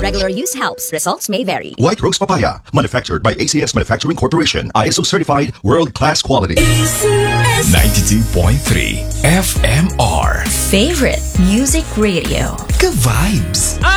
Regular use helps. Results may vary. White Rose Papaya, manufactured by ACS Manufacturing Corporation. ISO certified, world-class quality. 92.3 FMR. Favorite Music Radio. Ka-vibes.